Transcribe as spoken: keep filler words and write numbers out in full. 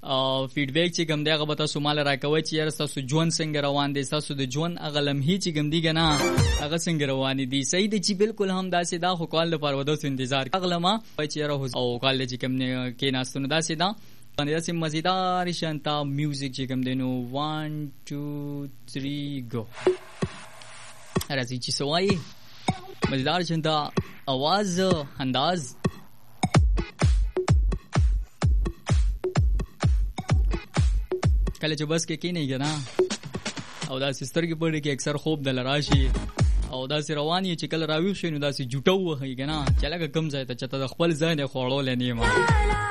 او فیډبیک چې کوم دی هغه به تاسو مال راکوئ چې یاره ستاسو ژوند څنګه روان دی، ستاسو د ژوند هغه لمحې چې کوم دي که نه هغه څنګه روانې دي. صحیح دی چې بالکل هم داسې دا خو کال لپاره به داسې انتظار اغلمه چې یاره او کال دی چې کوم کېناستو نو داسې دا باندې داسې مزیدار شانتا میوزیک چې کوم دی نو وان ټو تھری گو راځي چې څه وایي مزیدار شانتا आवाज انداز کله چې بس کې کېنئ نه او داسې سترګې پټې کې اکثر خوب دله راشي او داسې روان یې چې کله راویښ شئ نو داسې جوټه ووهئ که نه چې لکه کوم ځای ته چې ته د خپل ځای دی خوړولی نه یم